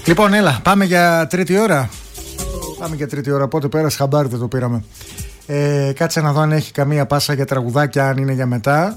Λοιπόν, έλα, πάμε για τρίτη ώρα. Πότε πέρασε χαμπάρι, δεν το πήραμε. Κάτσε να δω αν έχει καμία πάσα για τραγουδάκια, αν είναι για μετά.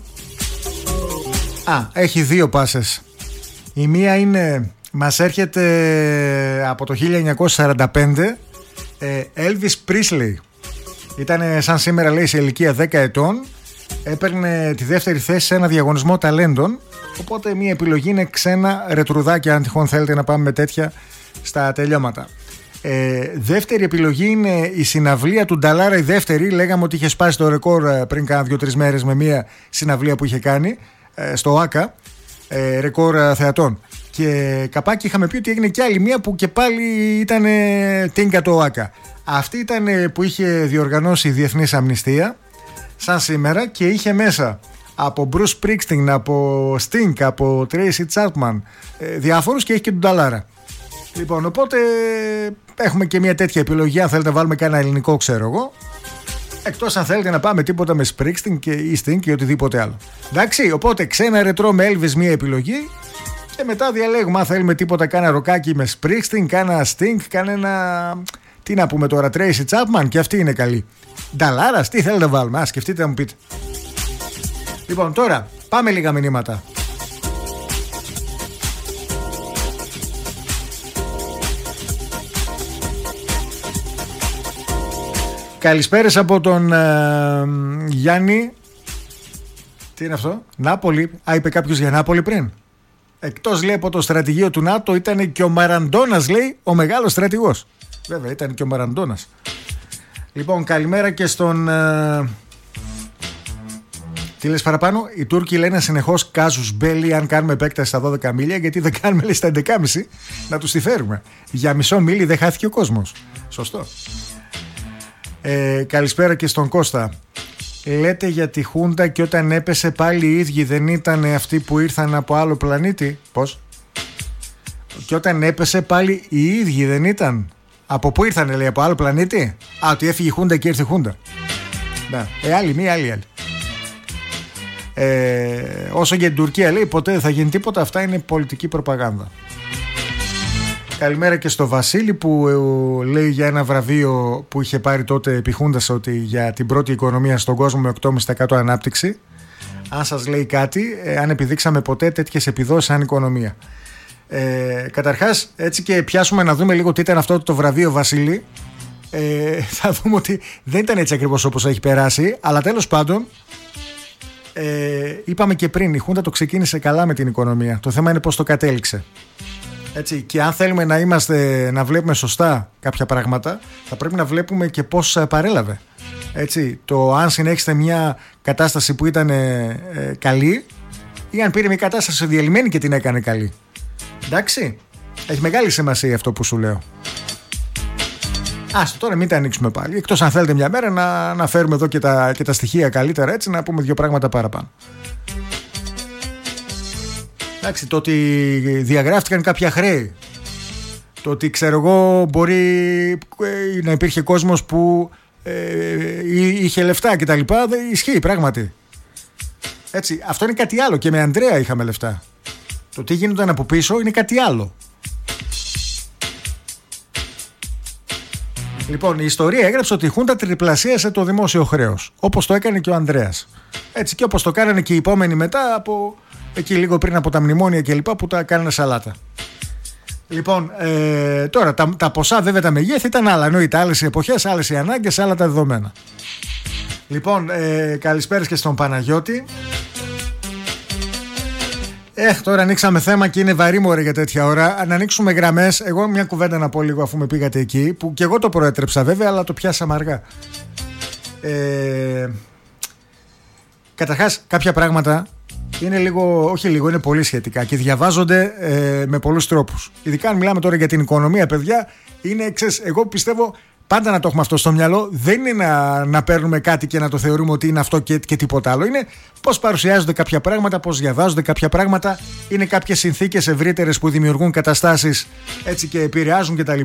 Έχει δύο πάσες. Η μία είναι, μας έρχεται από το 1945, Elvis Presley. Ήτανε σαν σήμερα, λέει, σε ηλικία 10 ετών. Έπαιρνε τη δεύτερη θέση σε ένα διαγωνισμό ταλέντων. Οπότε μία επιλογή είναι ξένα ρετρουδάκια, αν τυχόν θέλετε να πάμε με τέτοια στα τελειώματα. Δεύτερη επιλογή είναι η συναυλία του Νταλάρα, η δεύτερη. Λέγαμε ότι είχε σπάσει το ρεκόρ πριν κάνα 2-3 μέρες με μία συναυλία που είχε κάνει στο ΆΚΑ, ρεκόρ θεατών. Και καπάκι είχαμε πει ότι έγινε κι άλλη μία που και πάλι ήταν τίνκα το ΆΚΑ. Αυτή ήταν που είχε διοργανώσει η Διεθνής Αμνηστία σαν σήμερα και είχε μέσα από Bruce Springsteen, από Sting, από Tracy Chapman, διάφορους, και έχει και τον Νταλάρα. Λοιπόν, οπότε έχουμε και μια τέτοια επιλογή, αν θέλετε να βάλουμε κανένα ελληνικό, ξέρω εγώ. Εκτός αν θέλετε να πάμε τίποτα με Springsteen και Sting και οτιδήποτε άλλο. Εντάξει, οπότε ξένα ρετρό με Elvis μια επιλογή. Και μετά διαλέγουμε αν θέλουμε τίποτα, κάνα ροκάκι με Springsteen, κάνα Sting, κανένα, τι να πούμε τώρα, Tracy Chapman, και αυτή είναι καλή. Νταλάρας, τι θέλετε να βάλουμε, σκεφτείτε να μου πείτε. Λοιπόν, τώρα πάμε λίγα μηνύματα. Καλησπέρες από τον Γιάννη. Τι είναι αυτό, Νάπολη? Είπε κάποιος για Νάπολη πριν. Εκτός, λέει, από το στρατηγείο του ΝΑΤΟ ήταν και ο Μαραντώνας, λέει, ο μεγάλος στρατηγός. Βέβαια ήταν και ο Μαραντώνας. Λοιπόν, καλημέρα και στον... Τι λες παραπάνω? Οι Τούρκοι λένε συνεχώς κάζους μπέλι αν κάνουμε επέκταση στα 12 μίλια, γιατί δεν κάνουμε, λέει, στα 11,5 να τους τη φέρουμε. Για μισό μίλι δεν χάθηκε ο κόσμος. Σωστό. Καλησπέρα και στον Κώστα. Λέτε για τη Χούντα και όταν έπεσε πάλι οι ίδιοι δεν ήταν αυτοί που ήρθαν από άλλο πλανήτη? Πώς? Και όταν έπεσε πάλι οι ίδιοι δεν ήταν? Από πού ήρθανε, λέει, από άλλο πλανήτη? Ότι έφυγε η Χούντα και ήρθε η Χούντα. Ναι. Άλλη μία, άλλη. Όσο για την Τουρκία, λέει, ποτέ δεν θα γίνει τίποτα. Αυτά είναι πολιτική προπαγάνδα. Καλημέρα και στο Βασίλη που λέει για ένα βραβείο που είχε πάρει τότε επί Χούντας, ότι για την πρώτη οικονομία στον κόσμο με 8,5% ανάπτυξη. Αν σας λέει κάτι, αν επιδείξαμε ποτέ τέτοιες επιδόσεις σαν οικονομία. Καταρχάς, έτσι και πιάσουμε να δούμε λίγο τι ήταν αυτό το βραβείο, Βασίλη, θα δούμε ότι δεν ήταν έτσι ακριβώς όπως έχει περάσει, αλλά τέλος πάντων, είπαμε και πριν, η Χούντα το ξεκίνησε καλά με την οικονομία. Το θέμα είναι πώς το κατέληξε. Έτσι, και αν θέλουμε να βλέπουμε σωστά κάποια πράγματα, θα πρέπει να βλέπουμε και πώς παρέλαβε. Έτσι, το αν συνέχισε μια κατάσταση που ήταν καλή, ή αν πήρε μια κατάσταση διαλυμένη και την έκανε καλή. Εντάξει, έχει μεγάλη σημασία αυτό που σου λέω. Τώρα μην τα ανοίξουμε πάλι. Εκτός αν θέλετε μια μέρα να φέρουμε εδώ και τα στοιχεία καλύτερα, έτσι, να πούμε δύο πράγματα παραπάνω. Εντάξει, το ότι διαγράφτηκαν κάποια χρέη, το ότι, ξέρω εγώ, μπορεί να υπήρχε κόσμος που είχε λεφτά και τα λοιπά, δεν ισχύει πράγματι. Έτσι, αυτό είναι κάτι άλλο. Και με Ανδρέα είχαμε λεφτά. Το τι γίνονταν από πίσω είναι κάτι άλλο. Λοιπόν, η ιστορία έγραψε ότι η Χούντα τριπλασίασε το δημόσιο χρέος, όπως το έκανε και ο Ανδρέας. Έτσι, και όπως το κάνανε και οι επόμενοι μετά, από εκεί λίγο πριν από τα μνημόνια και λοιπά, που τα κάνανε σαλάτα. Λοιπόν, τώρα τα ποσά, βέβαια, τα μεγέθη ήταν άλλα. Εννοείται, άλλες οι εποχές, άλλες οι ανάγκες, άλλα τα δεδομένα. Λοιπόν, καλησπέρας και στον Παναγιώτη. Τώρα ανοίξαμε θέμα και είναι βαρύ, μωρέ, για τέτοια ώρα. Να ανοίξουμε γραμμές. Εγώ μια κουβέντα να πω λίγο, αφού με πήγατε εκεί, που και εγώ το προέτρεψα βέβαια, αλλά το πιάσαμε αργά. Καταρχάς, κάποια πράγματα είναι λίγο, όχι λίγο, είναι πολύ σχετικά και διαβάζονται με πολλούς τρόπους. Ειδικά αν μιλάμε τώρα για την οικονομία, παιδιά, είναι, ξέρεις, εγώ πιστεύω πάντα να το έχουμε αυτό στο μυαλό. Δεν είναι να παίρνουμε κάτι και να το θεωρούμε ότι είναι αυτό και τίποτα άλλο. Είναι πώς παρουσιάζονται κάποια πράγματα, πώς διαβάζονται κάποια πράγματα. Είναι κάποιες συνθήκες ευρύτερες που δημιουργούν καταστάσεις, έτσι, και επηρεάζουν κτλ.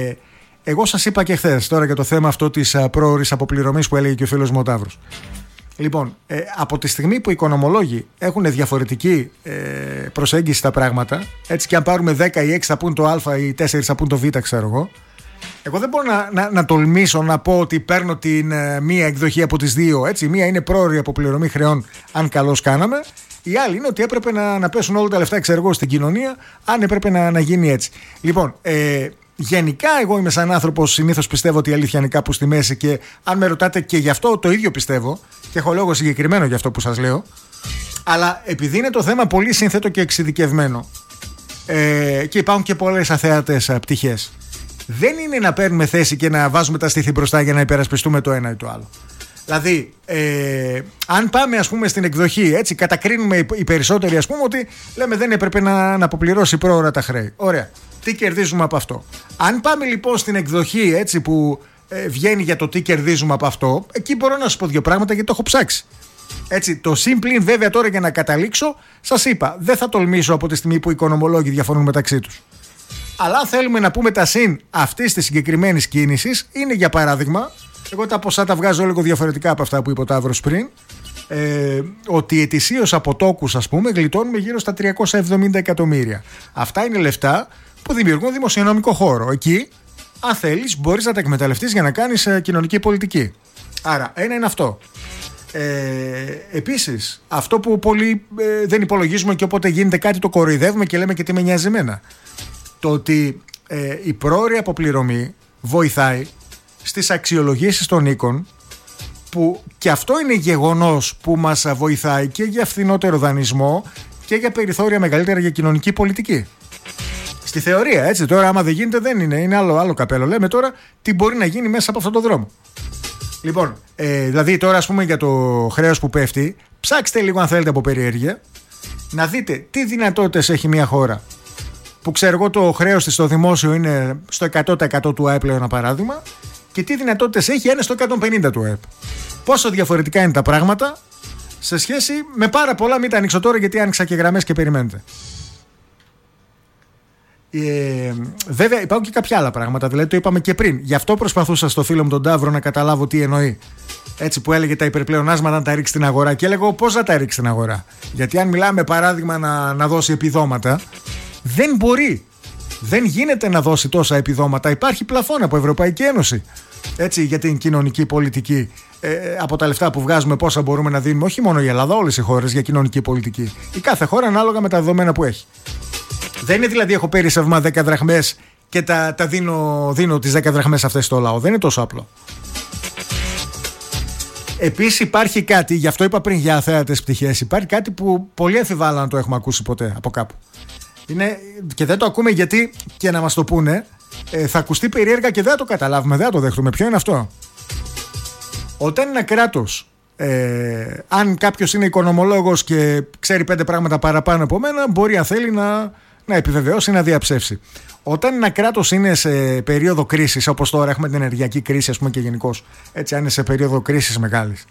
Εγώ σας είπα και χθες τώρα για το θέμα αυτό της πρόωρης αποπληρωμής που έλεγε και ο φίλος μου ο Ταύρος. Λοιπόν, από τη στιγμή που οι οικονομολόγοι έχουν διαφορετική προσέγγιση στα πράγματα, έτσι και αν πάρουμε 10 ή 6 θα πούν το Α ή 4 θα πούν το Β, ξέρω εγώ δεν μπορώ να τολμήσω να πω ότι παίρνω την μία εκδοχή από τις δύο. Έτσι, μία είναι πρόωρη αποπληρωμή χρεών, αν καλώς κάναμε. Η άλλη είναι ότι έπρεπε να πέσουν όλα τα λεφτά, ξέρω εγώ, στην κοινωνία, αν έπρεπε να γίνει έτσι. Λοιπόν, γενικά εγώ είμαι σαν άνθρωπος, συνήθως πιστεύω ότι η αλήθεια είναι κάπου στη μέση και αν με ρωτάτε και γι' αυτό το ίδιο πιστεύω και έχω λόγο συγκεκριμένο γι' αυτό που σας λέω, αλλά επειδή είναι το θέμα πολύ σύνθετο και εξειδικευμένο και υπάρχουν και πολλές αθέατες πτυχές, δεν είναι να παίρνουμε θέση και να βάζουμε τα στήθη μπροστά για να υπερασπιστούμε το ένα ή το άλλο. Δηλαδή, αν πάμε ας πούμε στην εκδοχή, έτσι, κατακρίνουμε οι περισσότεροι ας πούμε ότι λέμε δεν έπρεπε να αποπληρώσει πρόωρα τα χρέη. Ωραία. Τι κερδίζουμε από αυτό? Αν πάμε λοιπόν στην εκδοχή, έτσι, που βγαίνει για το τι κερδίζουμε από αυτό, εκεί μπορώ να σας πω δύο πράγματα γιατί το έχω ψάξει. Έτσι, το συμπλήν βέβαια τώρα για να καταλήξω, σας είπα, δεν θα τολμήσω από τη στιγμή που οι οικονομολόγοι διαφωνούν μεταξύ τους. Αλλά αν θέλουμε να πούμε τα συν αυτής της συγκεκριμένης κίνησης, είναι για παράδειγμα, εγώ τα ποσά τα βγάζω λίγο διαφορετικά από αυτά που είπε ο Ταύρος πριν, ότι ετησίως από τόκους ας πούμε γλιτώνουμε γύρω στα 370 εκατομμύρια. Αυτά είναι λεφτά που δημιουργούν δημοσιονομικό χώρο. Εκεί, αν θέλεις, μπορείς να τα εκμεταλλευτείς για να κάνεις κοινωνική πολιτική. Άρα, ένα είναι αυτό. Επίσης, αυτό που πολλοί δεν υπολογίζουμε και όποτε γίνεται κάτι το κοροϊδεύουμε και λέμε και τι με νοιάζει εμένα. Το ότι η πρόωρη αποπληρωμή βοηθάει στις αξιολογήσεις των οίκων, που και αυτό είναι γεγονός που μας βοηθάει και για φθηνότερο δανεισμό και για περιθώρια μεγαλύτερα για κοινωνική πολιτική. Στη θεωρία, έτσι, τώρα άμα δεν γίνεται δεν είναι άλλο καπέλο. Λέμε τώρα τι μπορεί να γίνει μέσα από αυτόν τον δρόμο. Λοιπόν, δηλαδή τώρα ας πούμε για το χρέος που πέφτει, ψάξτε λίγο αν θέλετε από περιέργεια να δείτε τι δυνατότητες έχει μια χώρα που ξέρω εγώ το χρέος της στο δημόσιο είναι στο 100% του ΑΕΠ, λέω ένα παράδειγμα, και τι δυνατότητες έχει ένα στο 150% του ΑΕΠ. Πόσο διαφορετικά είναι τα πράγματα σε σχέση με πάρα πολλά. Μην τα ανοίξω τώρα γιατί άνοιξα και γραμμές και περιμένετε. Βέβαια υπάρχουν και κάποια άλλα πράγματα, δηλαδή το είπαμε και πριν. Γι' αυτό προσπαθούσα στο φίλο μου τον Ταύρο να καταλάβω τι εννοεί. Έτσι που έλεγε τα υπερπλεονάσματα να τα ρίξει στην αγορά. Και έλεγα πώς να τα ρίξει στην αγορά. Γιατί αν μιλάμε παράδειγμα να δώσει επιδόματα, δεν μπορεί. Δεν γίνεται να δώσει τόσα επιδόματα. Υπάρχει πλαφόν από Ευρωπαϊκή Ένωση. Έτσι, για την κοινωνική πολιτική. Από τα λεφτά που βγάζουμε, πόσα μπορούμε να δίνουμε, όχι μόνο η Ελλάδα, όλες οι χώρες για κοινωνική πολιτική. Η κάθε χώρα ανάλογα με τα δεδομένα που έχει. Δεν είναι δηλαδή έχω περίσσευμα 10 δραχμές και τα δίνω τις 10 δραχμές αυτές στο λαό. Δεν είναι τόσο απλό. Επίσης υπάρχει κάτι, γι' αυτό είπα πριν για αθέατες πτυχές, υπάρχει κάτι που πολλοί αμφιβάλλουν να το έχουμε ακούσει ποτέ από κάπου. Είναι, και δεν το ακούμε γιατί και να μας το πούνε θα ακουστεί περίεργα και δεν θα το καταλάβουμε, δεν θα το δεχτούμε. Ποιο είναι αυτό? Όταν ένα κράτος, αν κάποιος είναι οικονομολόγος και ξέρει 5 πράγματα παραπάνω από μένα, μπορεί αν θέλει να επιβεβαιώσει, να διαψεύσει. Όταν ένα κράτος είναι σε περίοδο κρίσης, όπως τώρα έχουμε την ενεργειακή κρίση ας πούμε και γενικώς, έτσι, αν είναι σε περίοδο κρίσης μεγάλης,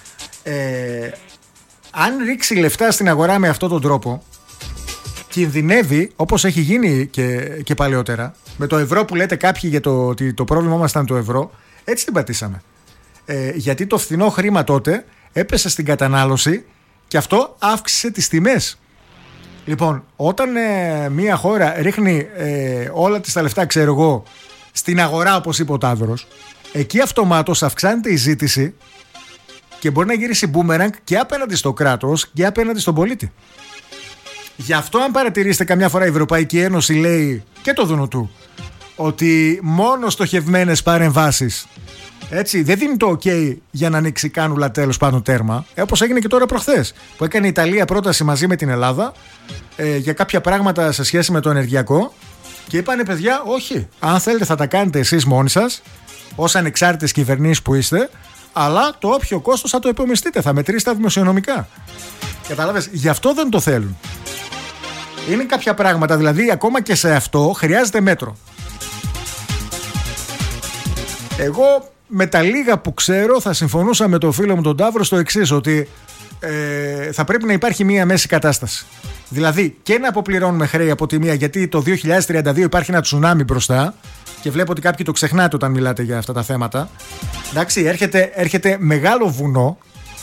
αν ρίξει λεφτά στην αγορά με αυτόν τον τρόπο, κινδυνεύει, όπως έχει γίνει και παλαιότερα, με το ευρώ που λέτε κάποιοι για ότι το πρόβλημά μας ήταν το ευρώ, έτσι την πατήσαμε. Γιατί το φθηνό χρήμα τότε έπεσε στην κατανάλωση και αυτό αύξησε τις τιμές. Λοιπόν, όταν μια χώρα ρίχνει όλα της τα λεφτά, ξέρω εγώ, στην αγορά όπως είπε ο Ταύρος, εκεί αυτομάτως αυξάνεται η ζήτηση και μπορεί να γυρίσει μπούμεραγκ και απέναντι στο κράτος και απέναντι στον πολίτη. Γι' αυτό αν παρατηρήσετε καμιά φορά η Ευρωπαϊκή Ένωση λέει και το Δουνουτού ότι μόνο στοχευμένες παρεμβάσεις, έτσι, δεν δίνει το ok για να ανοίξει κάνουλα τέλος πάντων τέρμα, όπως έγινε και τώρα προχθές που έκανε η Ιταλία πρόταση μαζί με την Ελλάδα για κάποια πράγματα σε σχέση με το ενεργειακό και είπανε παιδιά όχι, αν θέλετε θα τα κάνετε εσείς μόνοι σας ως ανεξάρτητες κυβερνήσεις που είστε, αλλά το όποιο κόστος θα το επομιστείτε, θα μετρήσει τα δημοσιονομικά. Κατάλαβες, γι' αυτό δεν το θέλουν. Είναι κάποια πράγματα, δηλαδή ακόμα και σε αυτό χρειάζεται μέτρο. Εγώ με τα λίγα που ξέρω θα συμφωνούσα με τον φίλο μου τον Ταύρο στο εξής, ότι θα πρέπει να υπάρχει μία μέση κατάσταση. Δηλαδή και να αποπληρώνουμε χρέη από τη μία, γιατί το 2032 υπάρχει ένα τσουνάμι μπροστά και βλέπω ότι κάποιοι το ξεχνάτε όταν μιλάτε για αυτά τα θέματα. Εντάξει, έρχεται μεγάλο βουνό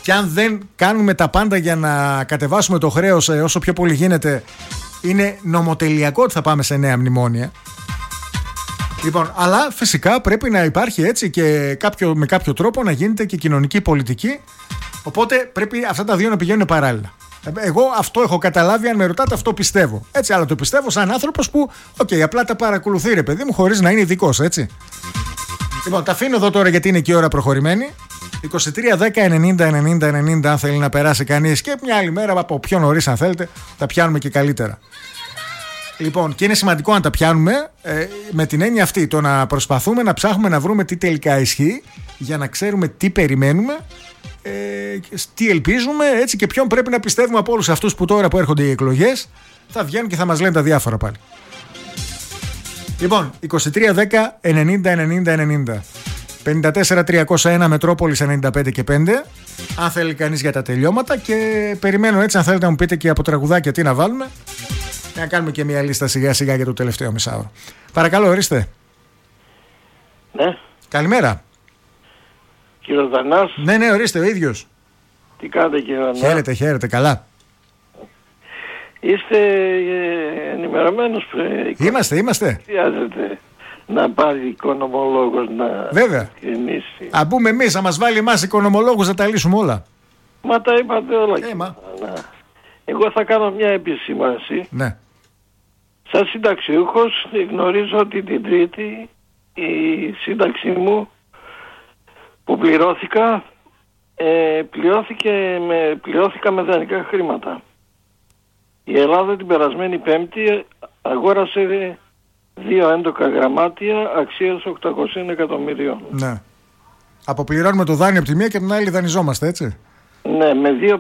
Και αν δεν κάνουμε τα πάντα για να κατεβάσουμε το χρέος όσο πιο πολύ γίνεται, είναι νομοτελειακό ότι θα πάμε σε νέα μνημόνια. Λοιπόν, αλλά φυσικά πρέπει να υπάρχει έτσι και με κάποιο τρόπο να γίνεται και κοινωνική πολιτική. Οπότε πρέπει αυτά τα δύο να πηγαίνουν παράλληλα. Εγώ αυτό έχω καταλάβει, αν με ρωτάτε, αυτό πιστεύω. Έτσι, αλλά το πιστεύω σαν άνθρωπος που, απλά τα παρακολουθεί, ρε παιδί μου, χωρίς να είναι ειδικός, έτσι. Λοιπόν, τα αφήνω εδώ τώρα γιατί είναι και η ώρα προχωρημένη. 23-10-90-90-90, αν θέλει να περάσει κανείς, και μια άλλη μέρα από πιο νωρίς, αν θέλετε, τα πιάνουμε και καλύτερα. Λοιπόν, και είναι σημαντικό να τα πιάνουμε με την έννοια αυτή, το να προσπαθούμε να ψάχνουμε να βρούμε τι τελικά ισχύει, για να ξέρουμε τι περιμένουμε, τι ελπίζουμε, έτσι, και ποιον πρέπει να πιστεύουμε από όλους αυτούς που τώρα που έρχονται οι εκλογές θα βγαίνουν και θα μας λένε τα διάφορα πάλι. Λοιπόν, 23-10-90-90-90, 54-301 Μετρόπολης 95 και 5, αν θέλει κανείς για τα τελειώματα, και περιμένω έτσι, αν θέλετε να μου πείτε και από τραγουδάκια τι να βάλουμε, να κάνουμε και μια λίστα σιγά σιγά για το τελευταίο μισάωρο. Παρακαλώ, ορίστε. Ναι. Καλημέρα. Κύριος Δανάς. Ναι, ορίστε, ο ίδιος. Τι κάνετε, κύριε Δανά? Χαίρετε, καλά. Είστε ενημερωμένος? Είμαστε. Χρειάζεται να πάρει οικονομολόγος να... Βέβαια. Γεννήσει. Αν πούμε εμείς, να μας βάλει εμάς οικονομολόγους, να τα λύσουμε όλα. Μα τα είπατε όλα. Εγώ θα κάνω μια επισήμανση. Ναι. Σαν συνταξιούχος γνωρίζω ότι την Τρίτη η σύνταξή μου που πληρώθηκα πληρώθηκα με δανεικά χρήματα. Η Ελλάδα την περασμένη Πέμπτη αγόρασε 2 έντοκα γραμμάτια αξίας 800 εκατομμυρίων. Ναι. Αποπληρώνουμε το δάνειο από τη μία και από την άλλη δανειζόμαστε, έτσι. Ναι, με 2,56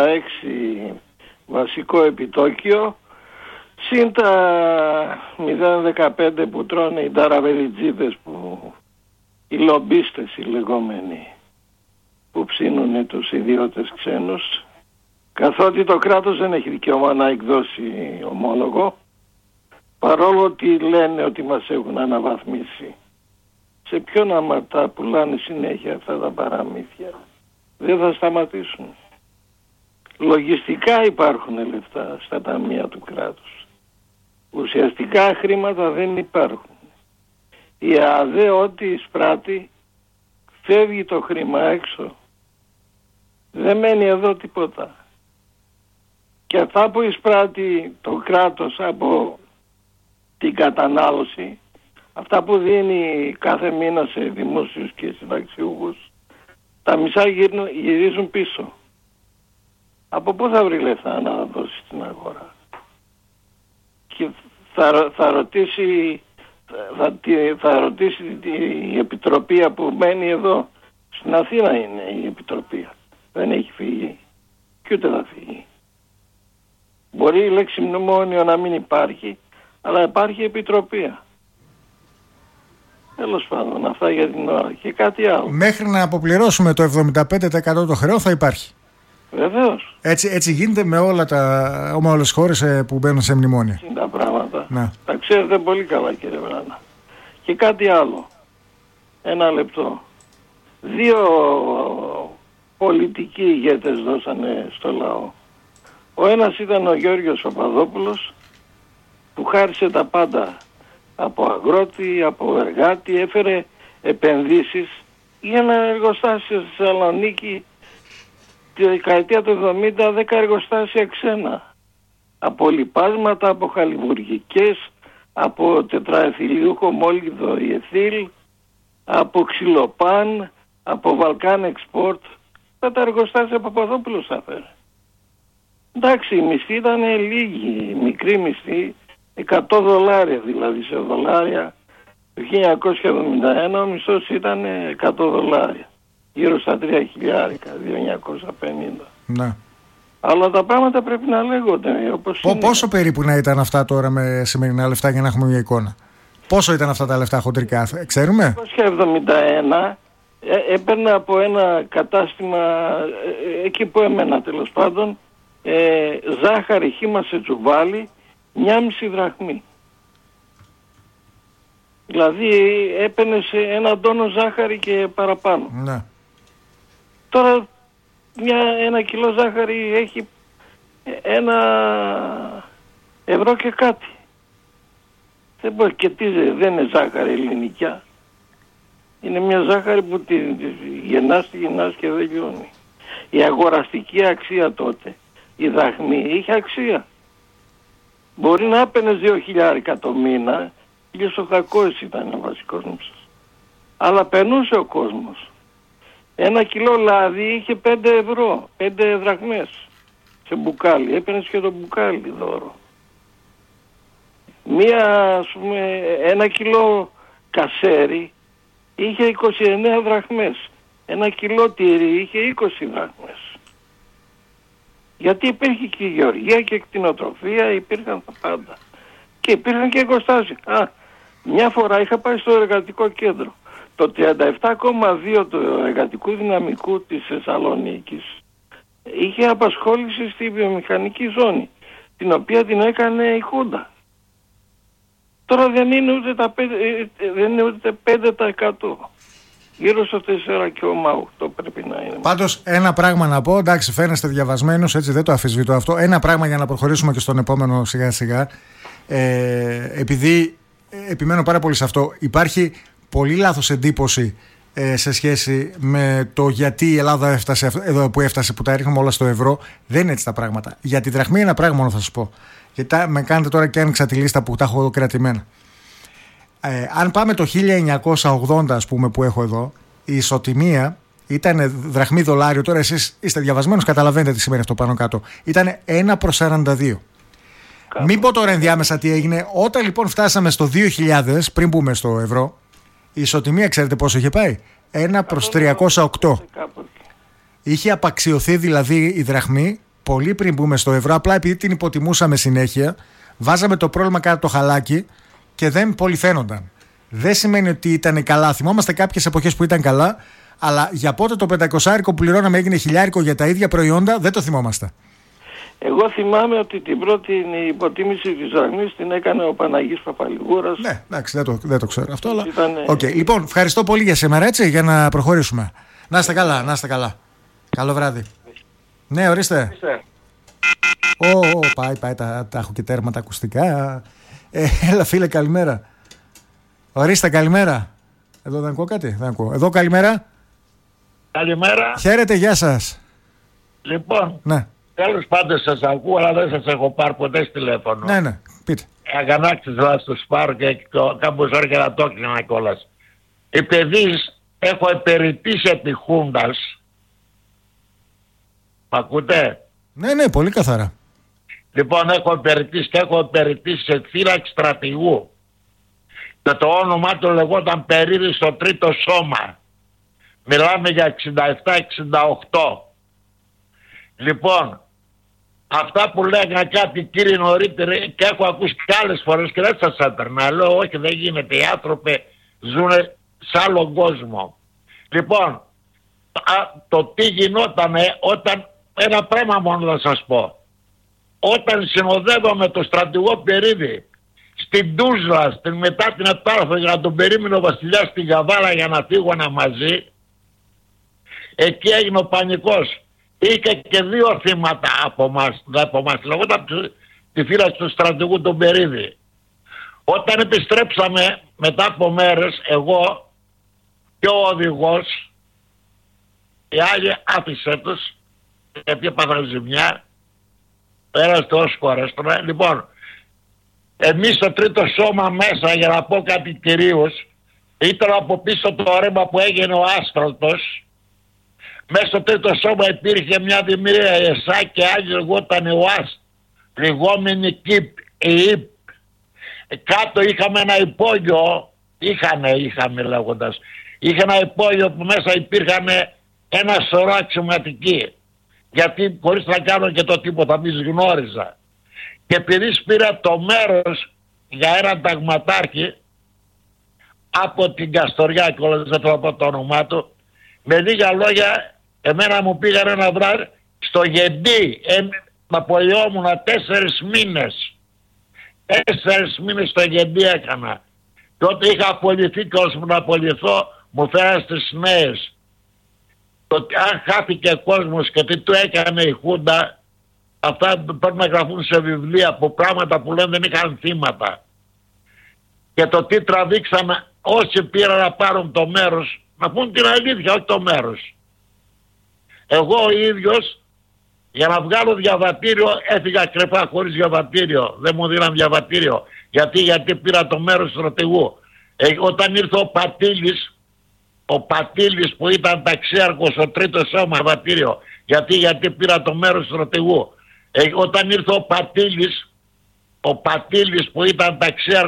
βασικό επιτόκιο, συν τα 0,15 που τρώνε οι ταραβεριτζίδες, οι λομπίστες οι λεγόμενοι, που ψήνουνε τους ιδιώτες ξένους, καθότι το κράτος δεν έχει δικαίωμα να εκδώσει ομόλογο, παρόλο ότι λένε ότι μας έχουν αναβαθμίσει. Σε ποιον άμα τα πουλάνε συνέχεια αυτά τα παραμύθια? Δεν θα σταματήσουν. Λογιστικά υπάρχουν λεφτά στα ταμεία του κράτους. Ουσιαστικά χρήματα δεν υπάρχουν. Η ΑΔΕ ό,τι εισπράττει, φεύγει το χρήμα έξω. Δεν μένει εδώ τίποτα. Και αυτά που εισπράττει το κράτος από την κατανάλωση, αυτά που δίνει κάθε μήνα σε δημόσιους και συνταξιούχους, τα μισά γυρίζουν πίσω. Από πού θα βρει λεφτά να δώσει στην αγορά? Και θα ρωτήσει η επιτροπή που μένει εδώ. Στην Αθήνα είναι η επιτροπή. Δεν έχει φύγει και ούτε θα φύγει. Μπορεί η λέξη μνημόνιο να μην υπάρχει, αλλά υπάρχει επιτροπή. Τέλος πάντων, αυτά για την ώρα. Και κάτι άλλο. Μέχρι να αποπληρώσουμε το 75% το χρέο θα υπάρχει. Βεβαίως. Έτσι γίνεται με όλες τις χώρες που μπαίνουν σε μνημόνια. Είναι τα πράγματα. Να. Τα ξέρετε πολύ καλά, κύριε Βράνα. Και κάτι άλλο. Ένα λεπτό. 2 πολιτικοί ηγέτες δώσανε στο λαό. Ο ένας ήταν ο Γιώργος Παπαδόπουλος, που χάρισε τα πάντα. Από αγρότη, από εργάτη, έφερε επενδύσεις για ένα εργοστάσιο στη Θεσσαλονίκη τη δεκαετία του 70, 10 εργοστάσια ξένα. Από λιπάσματα, από χαλιβουργικές, από τετραεθυλιούχο μόλιδο ιεθίλ, από ξυλοπάν, από Βαλκάν Εξπόρτ. Τα εργοστάσια Παπαδόπουλος θα φέρε. Εντάξει, η μισθή ήταν λίγη, μικρή μισθή, $100 δηλαδή, σε δολάρια. Το 1971 ο μισθός ήταν $100, γύρω στα 3.000, 2.950. Ναι. Αλλά τα πράγματα πρέπει να λέγονται όπως είναι. Πόσο περίπου να ήταν αυτά τώρα με σημερινά λεφτά, για να έχουμε μια εικόνα? Πόσο ήταν αυτά τα λεφτά χοντρικά, ξέρουμε? Το 1971 έπαιρνα από ένα κατάστημα εκεί που έμενα, τέλος πάντων, ζάχαρη χύμα σε τσουβάλι, 1,5 δραχμή. Δηλαδή έπαιρνε σε 1 τόνο ζάχαρη και παραπάνω. Ναι. Τώρα ένα κιλό ζάχαρη έχει 1 ευρώ και κάτι. Δεν μπορεί, και δεν είναι ζάχαρη ελληνικιά. Είναι μια ζάχαρη που τη γεννάς και δεν λιώνει. Η αγοραστική αξία τότε, η δραχμή, είχε αξία. Μπορεί να έπαιρνες 2.000 το μήνα, 1.800 ήταν ο βασικός νύψος. Αλλά περνούσε ο κόσμος. 1 κιλό λάδι είχε 5 ευρώ, 5 δραχμές σε μπουκάλι. Έπαιρνες και το μπουκάλι δώρο. Ας πούμε, 1 κιλό κασέρι είχε 29 δραχμές. 1 κιλό τυρί είχε 20 δραχμές. Γιατί υπήρχε και η γεωργία και η κτηνοτροφία, υπήρχαν τα πάντα. Και υπήρχαν και εγκοστάσια. Μια φορά είχα πάει στο εργατικό κέντρο. Το 37,2 του εργατικού δυναμικού της Θεσσαλονίκης είχε απασχόληση στη βιομηχανική ζώνη, την οποία την έκανε η Χούντα. Τώρα δεν είναι ούτε 5%. Γύρω στο 4,8 πρέπει να είναι. Πάντως ένα πράγμα να πω, εντάξει, φαίνεστε διαβασμένος, έτσι δεν το αφισβητώ αυτό. Ένα πράγμα για να προχωρήσουμε και στον επόμενο σιγά σιγά. Επειδή επιμένω πάρα πολύ σε αυτό, υπάρχει πολύ λάθος εντύπωση σε σχέση με το γιατί η Ελλάδα έφτασε εδώ που έφτασε, που τα ρίχνουμε όλα στο ευρώ. Δεν είναι έτσι τα πράγματα. Για τη δραχμή ένα πράγμα μόνο θα σας πω. Γιατί με κάνετε τώρα και άνοιξα τη λίστα που τα έχω κρατημένα. Αν πάμε το 1980, ας πούμε, που έχω εδώ, η ισοτιμία ήταν δραχμή δολάριο. Τώρα εσείς είστε διαβασμένος, καταλαβαίνετε τι σημαίνει αυτό πάνω κάτω. Ήταν 1/42. Μην πω τώρα ενδιάμεσα τι έγινε. Όταν λοιπόν φτάσαμε στο 2000, πριν μπούμε στο ευρώ, η ισοτιμία ξέρετε πόσο είχε πάει? 1/308. Είχε απαξιωθεί δηλαδή η δραχμή πολύ πριν μπούμε στο ευρώ. Απλά επειδή την υποτιμούσαμε συνέχεια, βάζαμε το πρόβλημα κάτω το χαλάκι και δεν πολύ φαίνονταν. Δεν σημαίνει ότι ήταν καλά. Θυμόμαστε κάποιες εποχές που ήταν καλά, αλλά για πότε το 500 που πληρώναμε έγινε 1.000 για τα ίδια προϊόντα, δεν το θυμόμαστε. Εγώ θυμάμαι ότι την πρώτη υποτίμηση της δραχμής την έκανε ο Παναγής Παπαλιγούρας. Ναι, εντάξει, δεν το ξέρω αυτό, αλλά... Okay. Λοιπόν, ευχαριστώ πολύ για σήμερα, έτσι, για να προχωρήσουμε. Να είστε καλά, να είστε καλά. Καλό βράδυ. Ναι, ορίστε. Πάει, τα έχω και τέρμα τα ακουστικά. Έλα φίλε, καλημέρα. Ορίστε, καλημέρα. Εδώ δεν ακούω κάτι, δεν ακούω. Εδώ καλημέρα. Καλημέρα. Χαίρετε, γεια σας. Λοιπόν, ναι. Τέλος πάντων σας ακούω, αλλά δεν σας έχω πάρει ποτέ στο τηλέφωνο. Ναι, πείτε. Αγανάκτης να τους πάρω και κάμπος ώρα και να το έκανα κιόλας. Επειδή έχω επεριτήσει επί Χούντας. Μ' ακούτε? Ναι, πολύ καθαρά. Λοιπόν, έχω επεριτήσει σε φύλαξη στρατηγού. Και το όνομά του λεγόταν Περίδη στο τρίτο σώμα. Μιλάμε για 67-68. Λοιπόν, αυτά που λέγανε κάτι κύριοι νωρίτερα και έχω ακούσει και άλλες φορές και δεν σας έπαιρνα. Λέω όχι, δεν γίνεται, οι άνθρωποι ζουν σε άλλον κόσμο. Λοιπόν, το τι γινότανε όταν, ένα πράγμα μόνο θα σας πω. Όταν συνοδεύαμε το στρατηγό Περίδη στην Τούσλα, μετά την Επάρθο, για να τον περίμενε ο βασιλιάς στην Καβάλα για να φύγονα μαζί, εκεί έγινε ο πανικός. Είχε και 2 θύματα από μας, λεγόταν τη φύλαξη του στρατηγού τον Περίδη. Όταν επιστρέψαμε μετά από μέρες, εγώ και ο οδηγός, οι άλλοι άφησε τους, γιατί έπαθαν ζημιά, πέρασε ως χώρες. Λοιπόν, εμείς στο τρίτο σώμα μέσα, για να πω κάτι κυρίως, ήταν από πίσω το ρέμα που έγινε ο άσφαλτος. Μέσα στο τρίτο σώμα υπήρχε μια δημιουργία ΕΣΑ και άλλη λεγόταν ΟΑΣ, λεγόμενη ΚΙΠ, ΕΙΠ. Κάτω είχαμε ένα υπόγειο, είχαμε λέγοντας, είχε ένα υπόγειο που μέσα υπήρχαν ένα σωρό αξιωματικοί. Γιατί χωρίς να κάνω και το τίποτα, μη γνώριζα. Και επειδή πήρα το μέρος για έναν ταγματάρχη από την Καστοριά και όλα, δεν θα πω το όνομά του, με λίγα λόγια, εμένα μου πήγαν ένα βράδυ στο Γεντή, απολυόμουν 4 μήνες. 4 μήνες στο Γεντή έκανα. Και όταν είχα απολυθεί και όσο να απολυθώ, μου φέραν στις νέες. το ότι αν χάθηκε κόσμος και τι του έκανε η Χούντα, αυτά πρέπει να γραφούν σε βιβλία από πράγματα που λένε δεν είχαν θύματα. Και το τι τραβήξαμε όσοι πήραν να πάρουν το μέρος, να πούν την αλήθεια, όχι το μέρος. Εγώ ο ίδιος για να βγάλω διαβατήριο έφυγα κρεπά χωρίς διαβατήριο. Δεν μου δίναν διαβατήριο. Γιατί πήρα το μέρος του στρατηγού. Όταν ήρθε ο Πατήλης που ήταν ταξίαρχος ο τρίτος σώμα διαβατήριο. Γιατί πήρα το μέρος του στρατηγού. Όταν ήρθε ο Πατήλης που ήταν ταξίαρχος